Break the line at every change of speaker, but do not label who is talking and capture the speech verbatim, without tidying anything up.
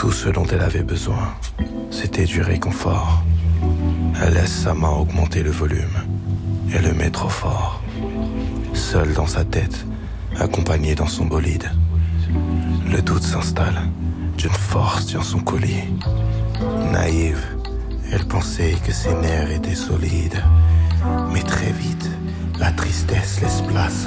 Tout ce dont elle avait besoin, c'était du réconfort. Elle laisse sa main augmenter le volume et le met trop fort. Seule dans sa tête, accompagnée dans son bolide. Le doute s'installe, d'une force tient son collier. Naïve, elle pensait que ses nerfs étaient solides. Mais très vite, la tristesse laisse place